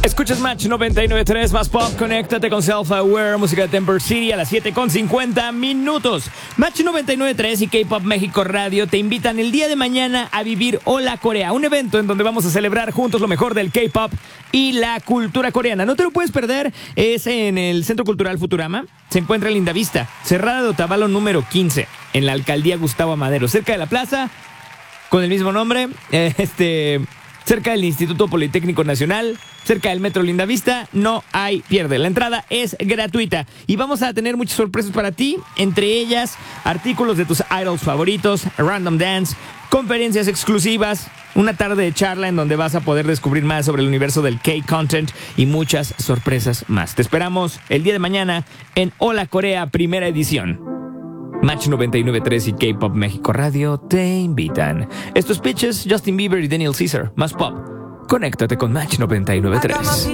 Escuchas Match 99.3 más pop, conéctate con Self-Aware, música de Temper City a las 7:50 minutos. Match 99.3 y K-Pop México Radio te invitan el día de mañana a vivir Hola Corea, un evento en donde vamos a celebrar juntos lo mejor del K-Pop y la cultura coreana. No te lo puedes perder, es en el Centro Cultural Futurama, se encuentra en Lindavista, Cerrada de Otavalo número 15, en la Alcaldía Gustavo Madero, cerca de la plaza, con el mismo nombre, cerca del Instituto Politécnico Nacional, cerca del Metro Lindavista, no hay pierde. La entrada es gratuita y vamos a tener muchas sorpresas para ti, entre ellas artículos de tus idols favoritos, random dance, conferencias exclusivas, una tarde de charla en donde vas a poder descubrir más sobre el universo del K-Content y muchas sorpresas más. Te esperamos el día de mañana en Hola Corea, primera edición. Match 99.3 y K-Pop México Radio te invitan. Estos pitches, Justin Bieber y Daniel Caesar, más pop. Conéctate con Match 99.3.